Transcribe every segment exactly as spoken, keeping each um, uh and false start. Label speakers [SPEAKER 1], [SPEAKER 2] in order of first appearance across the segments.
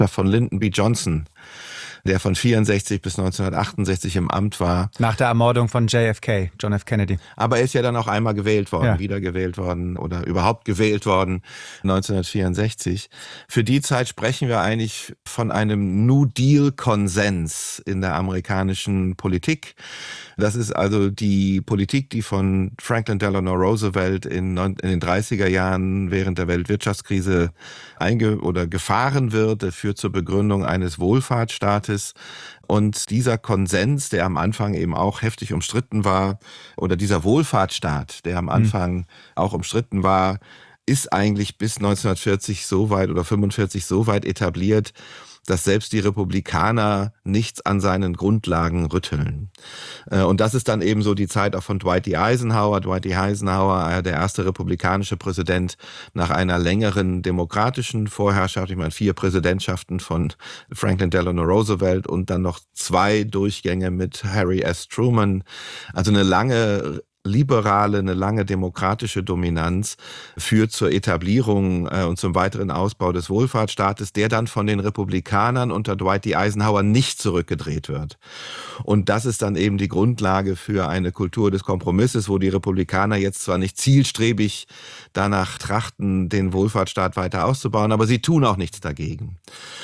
[SPEAKER 1] von Lyndon B. Johnson, der von vierundsechzig bis neunzehnhundertachtundsechzig im Amt war.
[SPEAKER 2] Nach der Ermordung von J F K, John F. Kennedy.
[SPEAKER 1] Aber er ist ja dann auch einmal gewählt worden,
[SPEAKER 2] ja.
[SPEAKER 1] wiedergewählt worden oder überhaupt gewählt worden, neunzehnhundertvierundsechzig. Für die Zeit sprechen wir eigentlich von einem New Deal-Konsens in der amerikanischen Politik. Das ist also die Politik, die von Franklin Delano Roosevelt in, in den dreißiger Jahren während der Weltwirtschaftskrise einge- oder gefahren wird. Das führt zur Begründung eines Wohlfahrtsstaates. Und dieser Konsens, der am Anfang eben auch heftig umstritten war, oder dieser Wohlfahrtsstaat, der am Anfang mhm. auch umstritten war, ist eigentlich bis neunzehnhundertvierzig so weit oder fünfundvierzig so weit etabliert, dass selbst die Republikaner nichts an seinen Grundlagen rütteln. Und das ist dann eben so die Zeit auch von Dwight D. Eisenhower. Dwight D. Eisenhower, der erste republikanische Präsident nach einer längeren demokratischen Vorherrschaft. Ich meine, vier Präsidentschaften von Franklin Delano Roosevelt und dann noch zwei Durchgänge mit Harry S. Truman. Also eine lange liberale, eine lange demokratische Dominanz führt zur Etablierung äh, und zum weiteren Ausbau des Wohlfahrtsstaates, der dann von den Republikanern unter Dwight D. Eisenhower nicht zurückgedreht wird. Und das ist dann eben die Grundlage für eine Kultur des Kompromisses, wo die Republikaner jetzt zwar nicht zielstrebig danach trachten, den Wohlfahrtsstaat weiter auszubauen, aber sie tun auch nichts dagegen.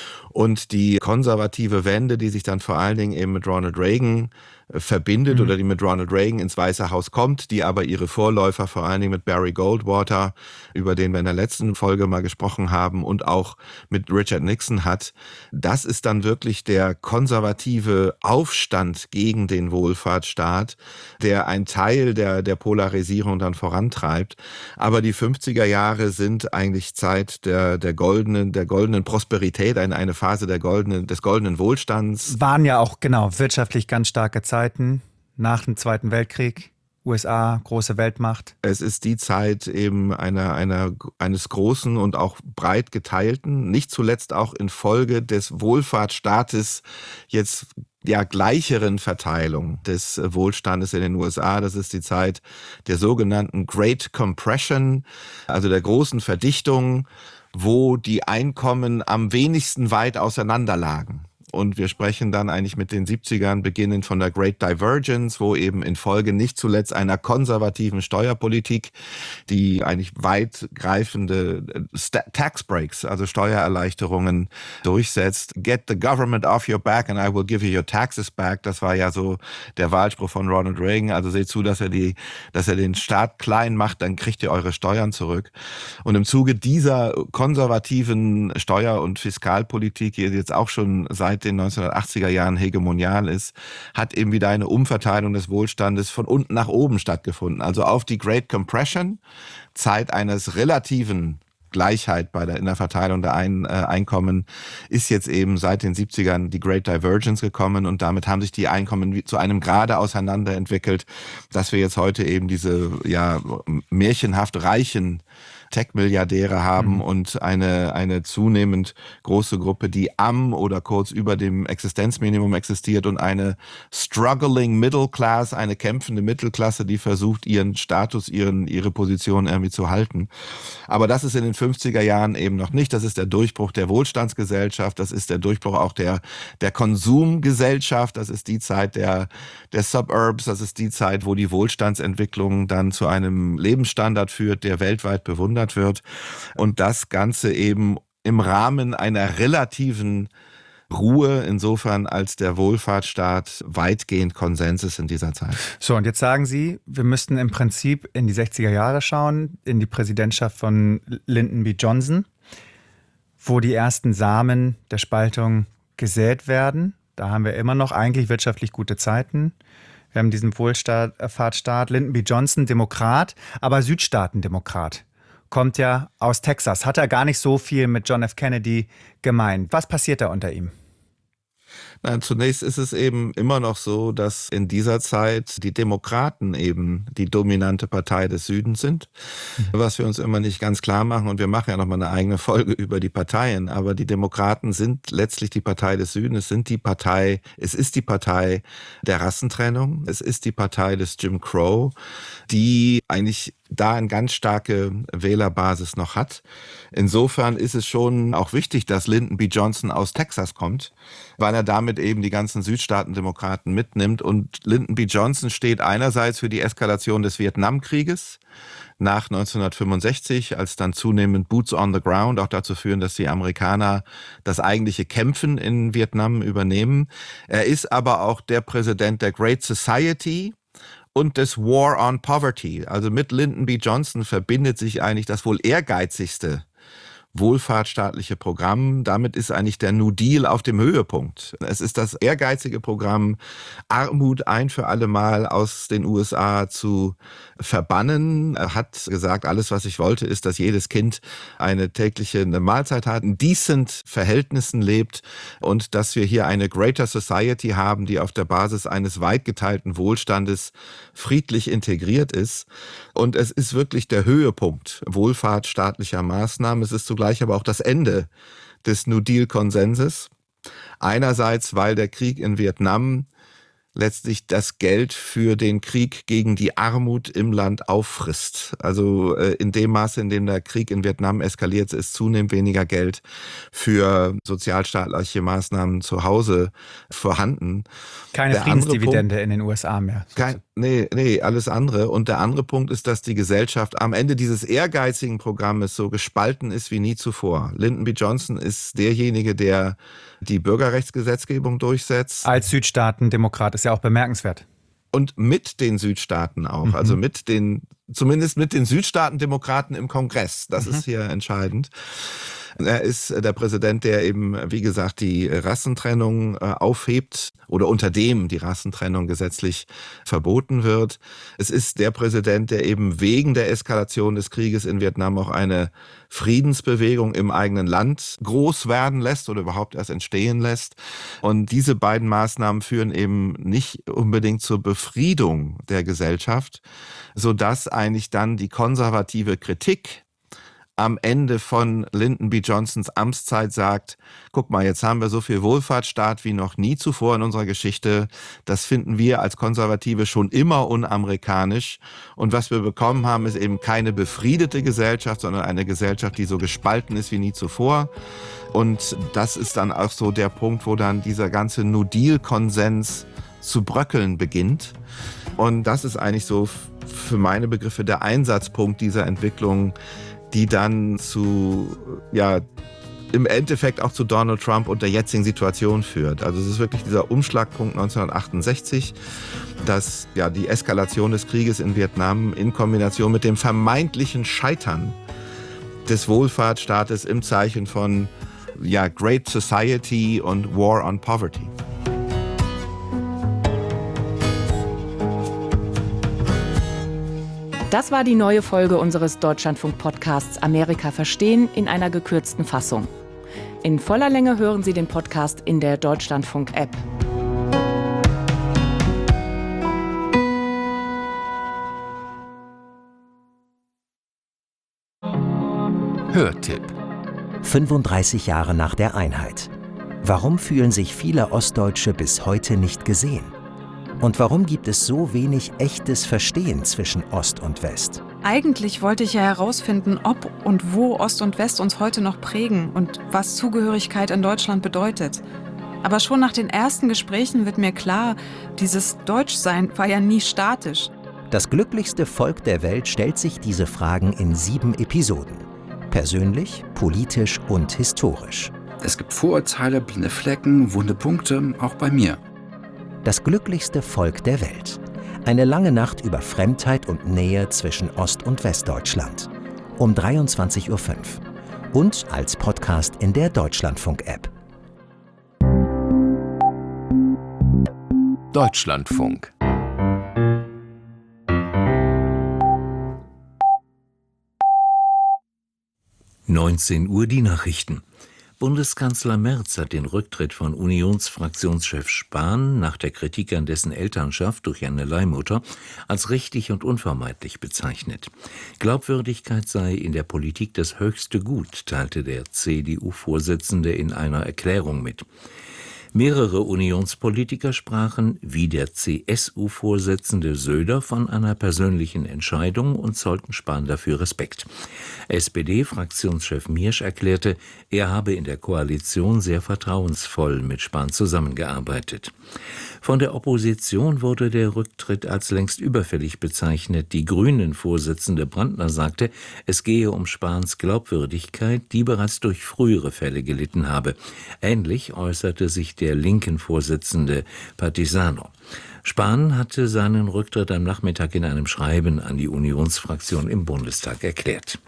[SPEAKER 1] Und die konservative Wende, die sich dann vor allen Dingen eben mit Ronald Reagan verbindet mhm. oder die mit Ronald Reagan ins Weiße Haus kommt, die aber ihre Vorläufer vor allen Dingen mit Barry Goldwater, über den wir in der letzten Folge mal gesprochen haben, und auch mit Richard Nixon hat, das ist dann wirklich der konservative Aufstand gegen den Wohlfahrtsstaat, der ein Teil der, der Polarisierung dann vorantreibt. Aber die fünfziger Jahre sind eigentlich Zeit der, der goldenen, der goldenen Prosperität, eine, eine Phase der goldenen, des goldenen Wohlstands.
[SPEAKER 2] Waren ja auch, genau, wirtschaftlich ganz starke Zeiten nach dem Zweiten Weltkrieg, U S A, große Weltmacht.
[SPEAKER 1] Es ist die Zeit eben einer, einer, eines großen und auch breit geteilten, nicht zuletzt auch infolge des Wohlfahrtsstaates jetzt ja gleicheren Verteilung des Wohlstandes in den U S A. Das ist die Zeit der sogenannten Great Compression, also der großen Verdichtung, wo die Einkommen am wenigsten weit auseinander lagen. Und wir sprechen dann eigentlich mit den siebzigern beginnend von der Great Divergence, wo eben in Folge nicht zuletzt einer konservativen Steuerpolitik, die eigentlich weitgreifende Tax Breaks, also Steuererleichterungen durchsetzt. Get the government off your back and I will give you your taxes back. Das war ja so der Wahlspruch von Ronald Reagan. Also seht zu, dass er die, dass er den Staat klein macht, dann kriegt ihr eure Steuern zurück. Und im Zuge dieser konservativen Steuer- und Fiskalpolitik, die jetzt auch schon seit den neunzehnhundertachtziger Jahren hegemonial ist, hat eben wieder eine Umverteilung des Wohlstandes von unten nach oben stattgefunden. Also auf die Great Compression, Zeit eines relativen Gleichheit bei der, in der Verteilung der Ein, äh, Einkommen, ist jetzt eben seit den siebzigern die Great Divergence gekommen und damit haben sich die Einkommen wie zu einem Grade auseinander entwickelt, dass wir jetzt heute eben diese ja märchenhaft reichen Tech-Milliardäre haben mhm. und eine, eine zunehmend große Gruppe, die am oder kurz über dem Existenzminimum existiert und eine struggling Middle Class, eine kämpfende Mittelklasse, die versucht, ihren Status, ihren, ihre Position irgendwie zu halten. Aber das ist in den fünfziger Jahren eben noch nicht. Das ist der Durchbruch der Wohlstandsgesellschaft. Das ist der Durchbruch auch der, der Konsumgesellschaft. Das ist die Zeit der, der Suburbs. Das ist die Zeit, wo die Wohlstandsentwicklung dann zu einem Lebensstandard führt, der weltweit bewundert wird. Und das Ganze eben im Rahmen einer relativen Ruhe, insofern als der Wohlfahrtsstaat weitgehend Konsens ist in dieser Zeit.
[SPEAKER 2] So, und jetzt sagen Sie, wir müssten im Prinzip in die sechziger Jahre schauen, in die Präsidentschaft von Lyndon B. Johnson, wo die ersten Samen der Spaltung gesät werden. Da haben wir immer noch eigentlich wirtschaftlich gute Zeiten. Wir haben diesen Wohlfahrtsstaat, Lyndon B. Johnson, Demokrat, aber Südstaatendemokrat. Kommt ja aus Texas, hat er gar nicht so viel mit John F. Kennedy gemeint. Was passiert da unter ihm?
[SPEAKER 1] Na, zunächst ist es eben immer noch so, dass in dieser Zeit die Demokraten eben die dominante Partei des Südens sind, mhm. was wir uns immer nicht ganz klar machen. Und wir machen ja noch mal eine eigene Folge über die Parteien. Aber die Demokraten sind letztlich die Partei des Südens. Es sind die Partei, es ist die Partei der Rassentrennung. Es ist die Partei des Jim Crow, die eigentlich da eine ganz starke Wählerbasis noch hat. Insofern ist es schon auch wichtig, dass Lyndon B. Johnson aus Texas kommt, weil er damit eben die ganzen Südstaatendemokraten mitnimmt. Und Lyndon B. Johnson steht einerseits für die Eskalation des Vietnamkrieges nach neunzehnhundertfünfundsechzig, als dann zunehmend Boots on the Ground auch dazu führen, dass die Amerikaner das eigentliche Kämpfen in Vietnam übernehmen. Er ist aber auch der Präsident der Great Society und des War on Poverty. Also mit Lyndon B. Johnson verbindet sich eigentlich das wohl ehrgeizigste wohlfahrtsstaatliche Programm. Damit ist eigentlich der New Deal auf dem Höhepunkt. Es ist das ehrgeizige Programm, Armut ein für alle Mal aus den U S A zu verbannen. Er hat gesagt, alles, was ich wollte, ist, dass jedes Kind eine tägliche eine Mahlzeit hat, in decent Verhältnissen lebt und dass wir hier eine Greater Society haben, die auf der Basis eines weit geteilten Wohlstandes friedlich integriert ist. Und es ist wirklich der Höhepunkt wohlfahrtsstaatlicher Maßnahmen. Es ist zugleich aber auch das Ende des New Deal-Konsenses. Einerseits, weil der Krieg in Vietnam letztlich das Geld für den Krieg gegen die Armut im Land auffrisst. Also äh, in dem Maße, in dem der Krieg in Vietnam eskaliert, ist zunehmend weniger Geld für sozialstaatliche Maßnahmen zu Hause vorhanden.
[SPEAKER 2] Keine
[SPEAKER 1] der
[SPEAKER 2] Friedensdividende
[SPEAKER 1] Punkt,
[SPEAKER 2] in den U S A mehr.
[SPEAKER 1] Kein, nee, nee, alles andere. Und der andere Punkt ist, dass die Gesellschaft am Ende dieses ehrgeizigen Programmes so gespalten ist wie nie zuvor. Lyndon B. Johnson ist derjenige, der die Bürgerrechtsgesetzgebung durchsetzt.
[SPEAKER 2] Als Südstaatendemokrat ist ja auch bemerkenswert.
[SPEAKER 1] Und mit den Südstaaten auch, mhm. also mit den, zumindest mit den Südstaatendemokraten im Kongress. Das mhm. ist hier entscheidend. Er ist der Präsident, der eben, wie gesagt, die Rassentrennung aufhebt oder unter dem die Rassentrennung gesetzlich verboten wird. Es ist der Präsident, der eben wegen der Eskalation des Krieges in Vietnam auch eine Friedensbewegung im eigenen Land groß werden lässt oder überhaupt erst entstehen lässt. Und diese beiden Maßnahmen führen eben nicht unbedingt zur Befriedung der Gesellschaft, sodass eigentlich dann die konservative Kritik am Ende von Lyndon B. Johnsons Amtszeit sagt, guck mal, jetzt haben wir so viel Wohlfahrtsstaat wie noch nie zuvor in unserer Geschichte. Das finden wir als Konservative schon immer unamerikanisch. Und was wir bekommen haben, ist eben keine befriedete Gesellschaft, sondern eine Gesellschaft, die so gespalten ist wie nie zuvor. Und das ist dann auch so der Punkt, wo dann dieser ganze New Deal-Konsens zu bröckeln beginnt. Und das ist eigentlich so für meine Begriffe der Einsatzpunkt dieser Entwicklung, die dann zu, ja, im Endeffekt auch zu Donald Trump und der jetzigen Situation führt. Also es ist wirklich dieser Umschlagpunkt neunzehnhundertachtundsechzig, dass ja die Eskalation des Krieges in Vietnam in Kombination mit dem vermeintlichen Scheitern des Wohlfahrtsstaates im Zeichen von ja, Great Society und War on Poverty.
[SPEAKER 3] Das war die neue Folge unseres Deutschlandfunk-Podcasts Amerika verstehen in einer gekürzten Fassung. In voller Länge hören Sie den Podcast in der Deutschlandfunk-App.
[SPEAKER 4] Hörtipp. fünfunddreißig Jahre nach der Einheit. Warum fühlen sich viele Ostdeutsche bis heute nicht gesehen? Und warum gibt es so wenig echtes Verstehen zwischen Ost und West?
[SPEAKER 5] Eigentlich wollte ich ja herausfinden, ob und wo Ost und West uns heute noch prägen und was Zugehörigkeit in Deutschland bedeutet. Aber schon nach den ersten Gesprächen wird mir klar, dieses Deutschsein war ja nie statisch.
[SPEAKER 4] Das glücklichste Volk der Welt stellt sich diese Fragen in sieben Episoden. Persönlich, politisch und historisch.
[SPEAKER 6] Es gibt Vorurteile, blinde Flecken, wunde Punkte, auch bei mir.
[SPEAKER 4] Das glücklichste Volk der Welt. Eine lange Nacht über Fremdheit und Nähe zwischen Ost- und Westdeutschland. Um dreiundzwanzig Uhr fünf. Und als Podcast in der Deutschlandfunk-App.
[SPEAKER 7] Deutschlandfunk. neunzehn Uhr die Nachrichten. Bundeskanzler Merz hat den Rücktritt von Unionsfraktionschef Spahn nach der Kritik an dessen Elternschaft durch eine Leihmutter als richtig und unvermeidlich bezeichnet. Glaubwürdigkeit sei in der Politik das höchste Gut, teilte der C D U-Vorsitzende in einer Erklärung mit. Mehrere Unionspolitiker sprachen, wie der C S U-Vorsitzende Söder, von einer persönlichen Entscheidung und zollten Spahn dafür Respekt. S P D-Fraktionschef Miersch erklärte, er habe in der Koalition sehr vertrauensvoll mit Spahn zusammengearbeitet. Von der Opposition wurde der Rücktritt als längst überfällig bezeichnet. Die Grünen-Vorsitzende Brandner sagte, es gehe um Spahns Glaubwürdigkeit, die bereits durch frühere Fälle gelitten habe. Ähnlich äußerte sich der linken Vorsitzende Partisano. Spahn hatte seinen Rücktritt am Nachmittag in einem Schreiben an die Unionsfraktion im Bundestag erklärt.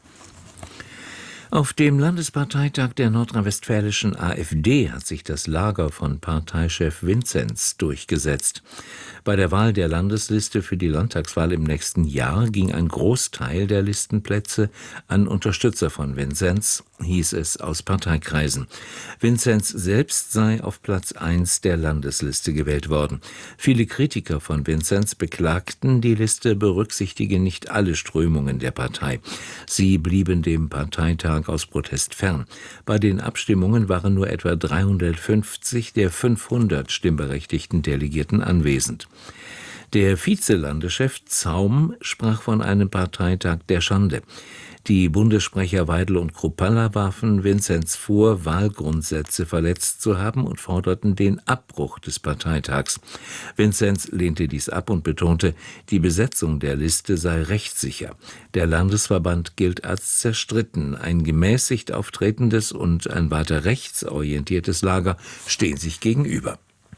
[SPEAKER 7] Auf dem Landesparteitag der nordrhein-westfälischen AfD hat sich das Lager von Parteichef Vinzenz durchgesetzt. Bei der Wahl der Landesliste für die Landtagswahl im nächsten Jahr ging ein Großteil der Listenplätze an Unterstützer von Vinzenz, hieß es aus Parteikreisen. Vinzenz selbst sei auf Platz eins der Landesliste gewählt worden. Viele Kritiker von Vinzenz beklagten, die Liste berücksichtige nicht alle Strömungen der Partei. Sie blieben dem Parteitag aus Protest fern. Bei den Abstimmungen waren nur etwa dreihundertfünfzig der fünfhundert stimmberechtigten Delegierten anwesend. Der Vizelandeschef Zaum sprach von einem Parteitag der Schande. Die Bundessprecher Weidel und Kruppalla warfen Vinzenz vor, Wahlgrundsätze verletzt zu haben und forderten den Abbruch des Parteitags. Vinzenz lehnte dies ab und betonte, die Besetzung der Liste sei rechtssicher. Der Landesverband gilt als zerstritten. Ein gemäßigt auftretendes und ein weiter rechtsorientiertes Lager stehen sich gegenüber.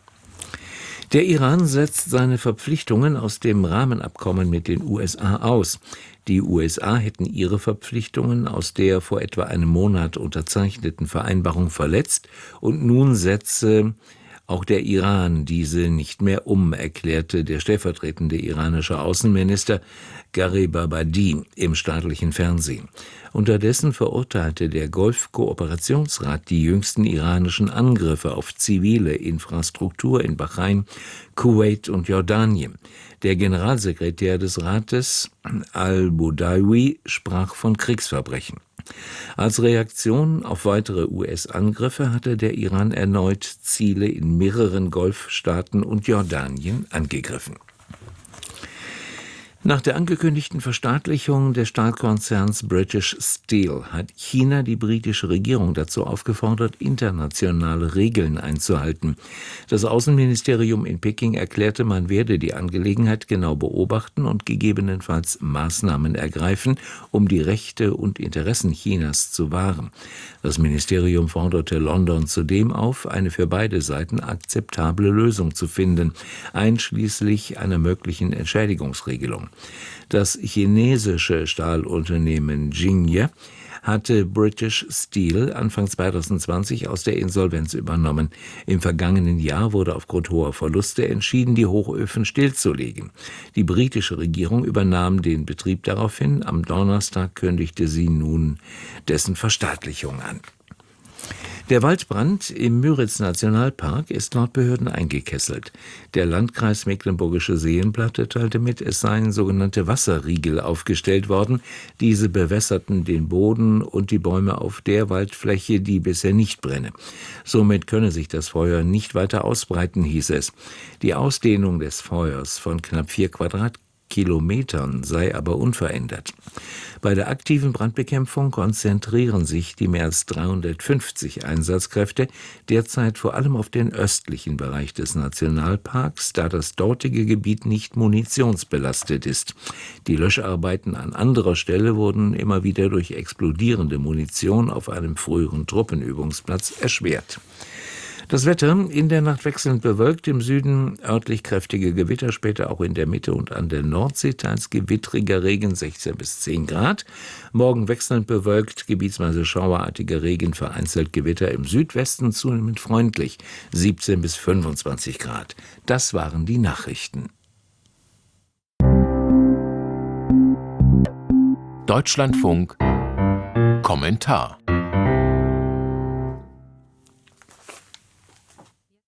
[SPEAKER 7] Der Iran setzt seine Verpflichtungen aus dem Rahmenabkommen mit den U S A aus. Die U S A hätten ihre Verpflichtungen aus der vor etwa einem Monat unterzeichneten Vereinbarung verletzt und nun setze auch der Iran diese nicht mehr um, erklärte der stellvertretende iranische Außenminister Gharibabadi im staatlichen Fernsehen. Unterdessen verurteilte der Golf-Kooperationsrat die jüngsten iranischen Angriffe auf zivile Infrastruktur in Bahrain, Kuwait und Jordanien. Der Generalsekretär des Rates, al-Budawi, sprach von Kriegsverbrechen. Als Reaktion auf weitere U S-Angriffe hatte der Iran erneut Ziele in mehreren Golfstaaten und Jordanien angegriffen. Nach der angekündigten Verstaatlichung des Stahlkonzerns British Steel hat China die britische Regierung dazu aufgefordert, internationale Regeln einzuhalten. Das Außenministerium in Peking erklärte, man werde die Angelegenheit genau beobachten und gegebenenfalls Maßnahmen ergreifen, um die Rechte und Interessen Chinas zu wahren. Das Ministerium forderte London zudem auf, eine für beide Seiten akzeptable Lösung zu finden, einschließlich einer möglichen Entschädigungsregelung. Das chinesische Stahlunternehmen Jinye hatte British Steel Anfang zweitausendzwanzig aus der Insolvenz übernommen. Im vergangenen Jahr wurde aufgrund hoher Verluste entschieden, die Hochöfen stillzulegen. Die britische Regierung übernahm den Betrieb daraufhin. Am Donnerstag kündigte sie nun dessen Verstaatlichung an. Der Waldbrand im Müritz-Nationalpark ist laut Behörden eingekesselt. Der Landkreis Mecklenburgische Seenplatte teilte mit, es seien sogenannte Wasserriegel aufgestellt worden. Diese bewässerten den Boden und die Bäume auf der Waldfläche, die bisher nicht brenne. Somit könne sich das Feuer nicht weiter ausbreiten, hieß es. Die Ausdehnung des Feuers von knapp vier Quadratkilometern sei aber unverändert. Bei der aktiven Brandbekämpfung konzentrieren sich die mehr als dreihundertfünfzig Einsatzkräfte derzeit vor allem auf den östlichen Bereich des Nationalparks, da das dortige Gebiet nicht munitionsbelastet ist. Die Löscharbeiten an anderer Stelle wurden immer wieder durch explodierende Munition auf einem früheren Truppenübungsplatz erschwert. Das Wetter in der Nacht wechselnd bewölkt, im Süden örtlich kräftige Gewitter, später auch in der Mitte und an der Nordsee teils gewittriger Regen, sechzehn bis zehn Grad. Morgen wechselnd bewölkt, gebietsweise schauerartiger Regen, vereinzelt Gewitter im Südwesten, zunehmend freundlich, siebzehn bis fünfundzwanzig Grad. Das waren die Nachrichten.
[SPEAKER 8] Deutschlandfunk Kommentar.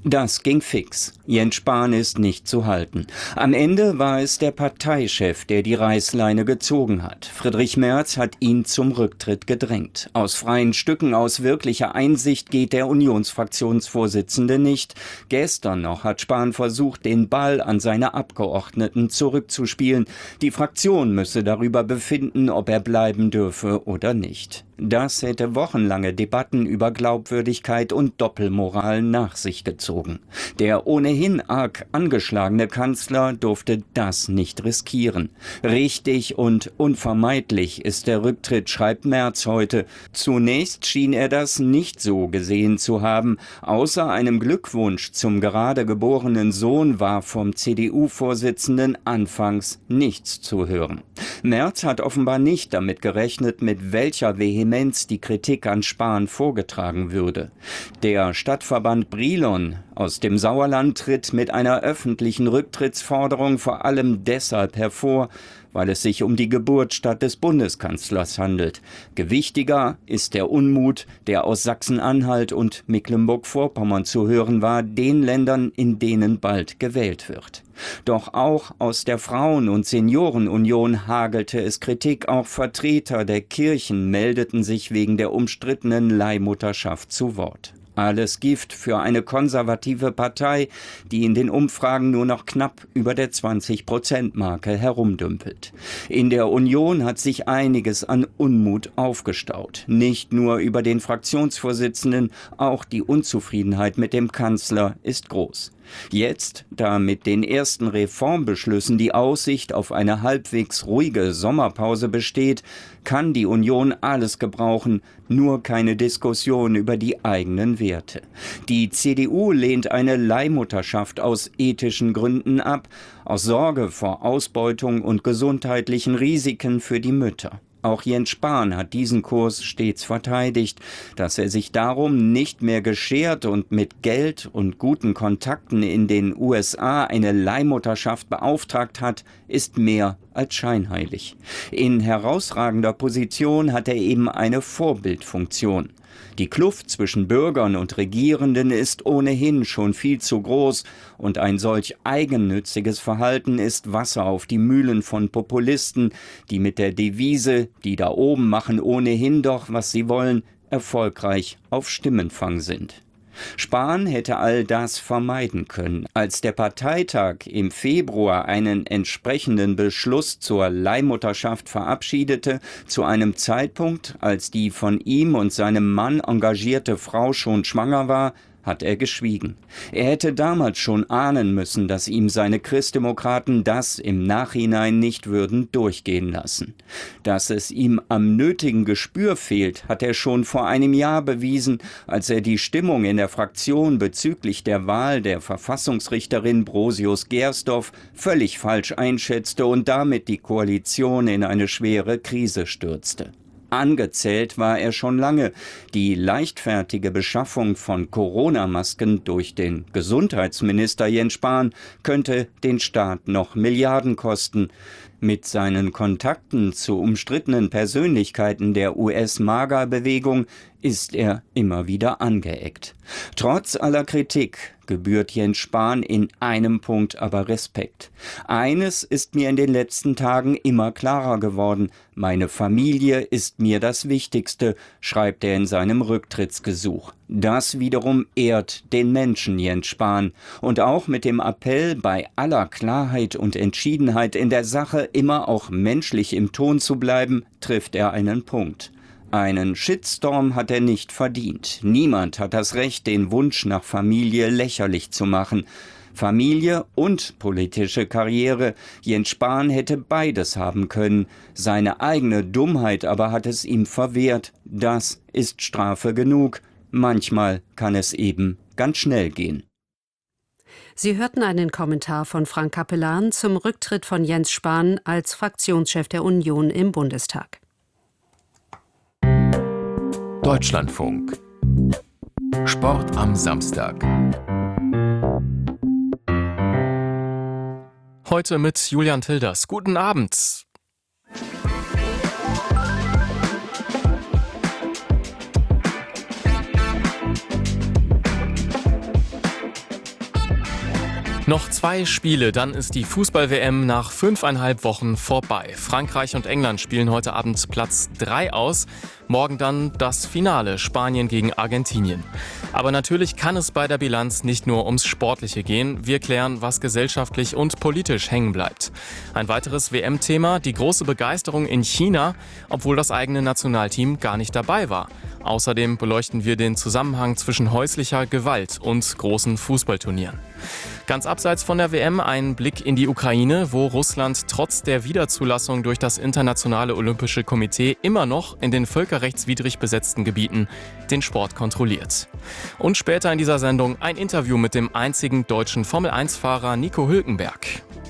[SPEAKER 9] Das ging fix. Jens Spahn ist nicht zu halten. Am Ende war es der Parteichef, der die Reißleine gezogen hat. Friedrich Merz hat ihn zum Rücktritt gedrängt. Aus freien Stücken, aus wirklicher Einsicht geht der Unionsfraktionsvorsitzende nicht. Gestern noch hat Spahn versucht, den Ball an seine Abgeordneten zurückzuspielen. Die Fraktion müsse darüber befinden, ob er bleiben dürfe oder nicht. Das hätte wochenlange Debatten über Glaubwürdigkeit und Doppelmoral nach sich gezogen. Der ohnehin arg angeschlagene Kanzler durfte das nicht riskieren. Richtig und unvermeidlich ist der Rücktritt, schreibt Merz heute. Zunächst schien er das nicht so gesehen zu haben. Außer einem Glückwunsch zum gerade geborenen Sohn war vom C D U-Vorsitzenden anfangs nichts zu hören. Merz hat offenbar nicht damit gerechnet, mit welcher Vehemenz die Kritik an Spahn vorgetragen würde. Der Stadtverband Brilon aus dem Sauerland tritt mit einer öffentlichen Rücktrittsforderung vor allem deshalb hervor, weil es sich um die Geburtsstadt des Bundeskanzlers handelt. Gewichtiger ist der Unmut, der aus Sachsen-Anhalt und Mecklenburg-Vorpommern zu hören war, den Ländern, in denen bald gewählt wird. Doch auch aus der Frauen- und Seniorenunion hagelte es Kritik. Auch Vertreter der Kirchen meldeten sich wegen der umstrittenen Leihmutterschaft zu Wort. Alles Gift für eine konservative Partei, die in den Umfragen nur noch knapp über der zwanzig-Prozent-Marke herumdümpelt. In der Union hat sich einiges an Unmut aufgestaut. Nicht nur über den Fraktionsvorsitzenden, auch die Unzufriedenheit mit dem Kanzler ist groß. Jetzt, da mit den ersten Reformbeschlüssen die Aussicht auf eine halbwegs ruhige Sommerpause besteht, kann die Union alles gebrauchen, nur keine Diskussion über die eigenen Werte. Die C D U lehnt eine Leihmutterschaft aus ethischen Gründen ab, aus Sorge vor Ausbeutung und gesundheitlichen Risiken für die Mütter. Auch Jens Spahn hat diesen Kurs stets verteidigt. Dass er sich darum nicht mehr geschert und mit Geld und guten Kontakten in den U S A eine Leihmutterschaft beauftragt hat, ist mehr als scheinheilig. In herausragender Position hat er eben eine Vorbildfunktion. Die Kluft zwischen Bürgern und Regierenden ist ohnehin schon viel zu groß und ein solch eigennütziges Verhalten ist Wasser auf die Mühlen von Populisten, die mit der Devise, die da oben machen ohnehin doch, was sie wollen, erfolgreich auf Stimmenfang sind. Spahn hätte all das vermeiden können. Als der Parteitag im Februar einen entsprechenden Beschluss zur Leihmutterschaft verabschiedete, zu einem Zeitpunkt, als die von ihm und seinem Mann engagierte Frau schon schwanger war, hat er geschwiegen. Er hätte damals schon ahnen müssen, dass ihm seine Christdemokraten das im Nachhinein nicht würden durchgehen lassen. Dass es ihm am nötigen Gespür fehlt, hat er schon vor einem Jahr bewiesen, als er die Stimmung in der Fraktion bezüglich der Wahl der Verfassungsrichterin Brosius-Gersdorf völlig falsch einschätzte und damit die Koalition in eine schwere Krise stürzte. Angezählt war er schon lange. Die leichtfertige Beschaffung von Corona-Masken durch den Gesundheitsminister Jens Spahn könnte den Staat noch Milliarden kosten. Mit seinen Kontakten zu umstrittenen Persönlichkeiten der U S-MAGA-Bewegung ist er immer wieder angeeckt. Trotz aller Kritik gebührt Jens Spahn in einem Punkt aber Respekt. Eines ist mir in den letzten Tagen immer klarer geworden: Meine Familie ist mir das Wichtigste, schreibt er in seinem Rücktrittsgesuch. Das wiederum ehrt den Menschen Jens Spahn. Und auch mit dem Appell, bei aller Klarheit und Entschiedenheit in der Sache immer auch menschlich im Ton zu bleiben, trifft er einen Punkt. Einen Shitstorm hat er nicht verdient. Niemand hat das Recht, den Wunsch nach Familie lächerlich zu machen. Familie und politische Karriere. Jens Spahn hätte beides haben können. Seine eigene Dummheit aber hat es ihm verwehrt. Das ist Strafe genug. Manchmal kann es eben ganz schnell gehen.
[SPEAKER 10] Sie hörten einen Kommentar von Frank Capellan zum Rücktritt von Jens Spahn als Fraktionschef der Union im Bundestag.
[SPEAKER 8] Deutschlandfunk. Sport am Samstag.
[SPEAKER 11] Heute mit Julian Tilders. Guten Abend. Noch zwei Spiele, dann ist die Fußball-W M nach fünfeinhalb Wochen vorbei. Frankreich und England spielen heute Abend Platz drei aus. Morgen dann das Finale, Spanien gegen Argentinien. Aber natürlich kann es bei der Bilanz nicht nur ums Sportliche gehen. Wir klären, was gesellschaftlich und politisch hängen bleibt. Ein weiteres W M-Thema, die große Begeisterung in China, obwohl das eigene Nationalteam gar nicht dabei war. Außerdem beleuchten wir den Zusammenhang zwischen häuslicher Gewalt und großen Fußballturnieren. Ganz abseits von der W M ein Blick in die Ukraine, wo Russland trotz der Wiederzulassung durch das Internationale Olympische Komitee immer noch in den völkerrechtswidrig besetzten Gebieten den Sport kontrolliert. Und später in dieser Sendung ein Interview mit dem einzigen deutschen Formel eins Fahrer Nico Hülkenberg.